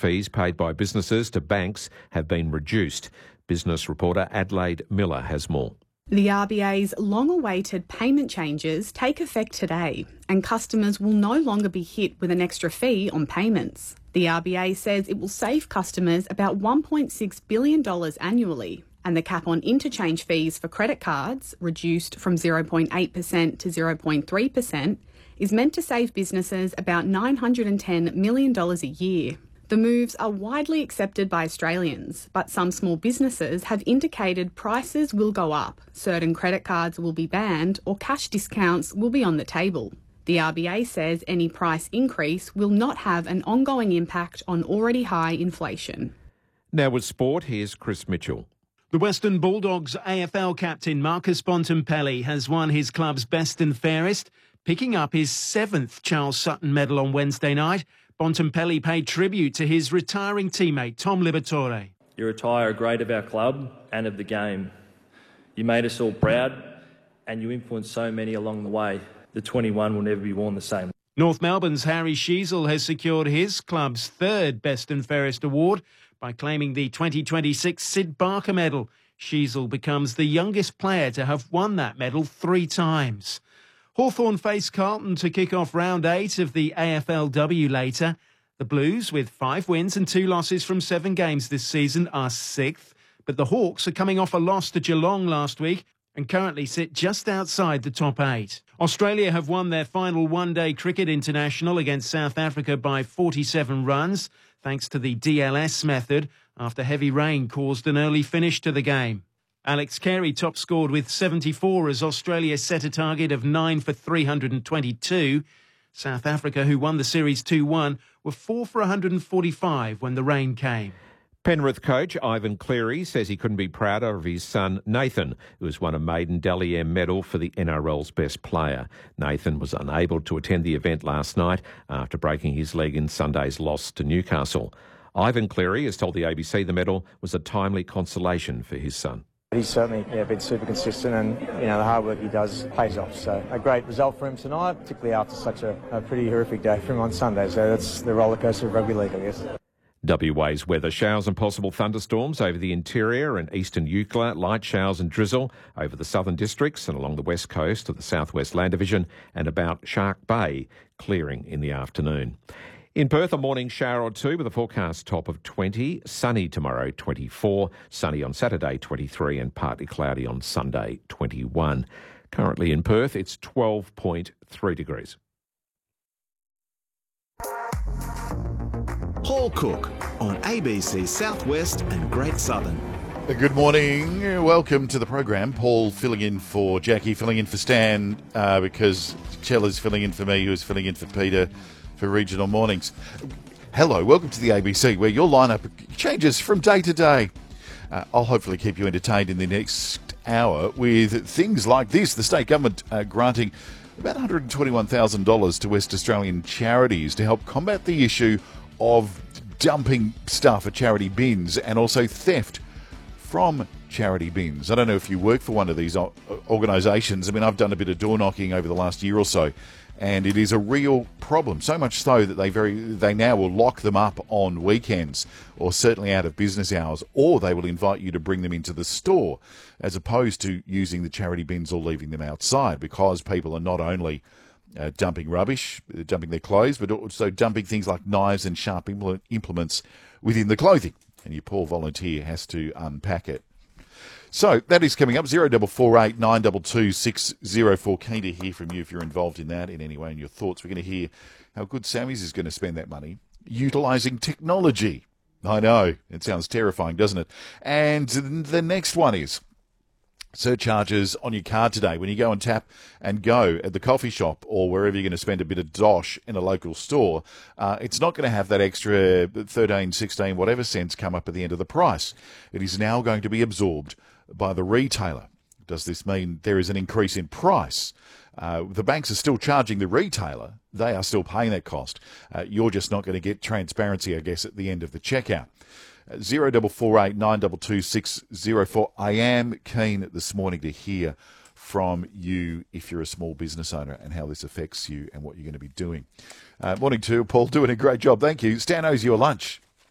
fees paid by businesses to banks have been reduced. Business reporter Adelaide Miller has more. The RBA's long-awaited payment changes take effect today, and customers will no longer be hit with an extra fee on payments. The RBA says it will save customers about $1.6 billion annually, and the cap on interchange fees for credit cards, reduced from 0.8% to 0.3%, is meant to save businesses about $910 million a year. The moves are widely accepted by Australians, but some small businesses have indicated prices will go up, certain credit cards will be banned, or cash discounts will be on the table. The RBA says any price increase will not have an ongoing impact on already high inflation. Now with sport, here's Chris Mitchell. The Western Bulldogs AFL captain Marcus Bontempelli has won his club's best and fairest, picking up his 7th Charles Sutton medal on Wednesday night. Bontempelli paid tribute to his retiring teammate Tom Liberatore. You retire a great of our club and of the game. You made us all proud and you influenced so many along the way. The 21 will never be worn the same. North Melbourne's Harry Sheezel has secured his club's 3rd Best and Fairest award by claiming the 2026 Sid Barker medal. Sheezel becomes the youngest player to have won that medal 3 times. Hawthorn face Carlton to kick off round 8 of the AFLW later. The Blues, with 5 wins and 2 losses from 7 games this season, are 6th. But the Hawks are coming off a loss to Geelong last week and currently sit just outside the top 8. Australia have won their final one-day cricket international against South Africa by 47 runs, thanks to the DLS method, after heavy rain caused an early finish to the game. Alex Carey top-scored with 74 as Australia set a target of 9 for 322. South Africa, who won the series 2-1, were 4 for 145 when the rain came. Penrith coach Ivan Cleary says he couldn't be prouder of his son Nathan, who has won a maiden Dally M medal for the NRL's best player. Nathan was unable to attend the event last night after breaking his leg in Sunday's loss to Newcastle. Ivan Cleary has told the ABC the medal was a timely consolation for his son. He's certainly been super consistent and, the hard work he does pays off. So a great result for him tonight, particularly after such a pretty horrific day for him on Sunday. So that's the rollercoaster of rugby league, I guess. WA's weather: showers and possible thunderstorms over the interior and eastern Eucla, light showers and drizzle over the southern districts and along the west coast of the southwest land division and about Shark Bay, clearing in the afternoon. In Perth, a morning shower or two with a forecast top of 20. Sunny tomorrow, 24. Sunny on Saturday, 23. And partly cloudy on Sunday, 21. Currently in Perth, it's 12.3 degrees. Paul Cook on ABC Southwest and Great Southern. Good morning. Welcome to the program. Paul filling in for Jackie, filling in for Stan, because Chella's filling in for me, who's filling in for Peter for regional mornings. Hello, welcome to the ABC, where your lineup changes from day to day. I'll hopefully keep you entertained in the next hour with things like this. The state government granting about $121,000 to West Australian charities to help combat the issue of dumping stuff at charity bins and also theft from charity bins. I don't know if you work for one of these organisations. I mean, I've done a bit of door knocking over the last year or so, and it is a real problem. So much so that they now will lock them up on weekends, or certainly out of business hours, or they will invite you to bring them into the store, as opposed to using the charity bins or leaving them outside, because people are not only dumping rubbish, dumping their clothes, but also dumping things like knives and sharp implements within the clothing. And your poor volunteer has to unpack it. So that is coming up, 0448 922 604. Keen to hear from you if you're involved in that in any way and your thoughts. We're going to hear how good Sammy's is going to spend that money utilising technology. I know, it sounds terrifying, doesn't it? And the next one is surcharges on your card today. When you go and tap and go at the coffee shop or wherever you're going to spend a bit of dosh in a local store, it's not going to have that extra 13, 16, whatever cents come up at the end of the price. It is now going to be absorbed by the retailer. Does this mean there is an increase in price? The banks are still charging the retailer. They are still paying that cost. You're just not going to get transparency, I guess, at the end of the checkout. 0448 922 604. I am keen this morning to hear from you if you're a small business owner and how this affects you and what you're going to be doing. Morning to Paul, doing a great job. Thank you. Stan owes you a lunch.